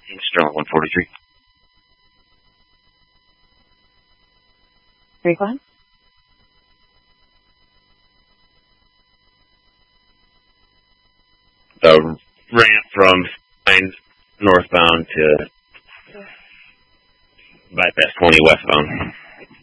Sterling 143. Recon? The ramp from northbound to bypass 20 westbound.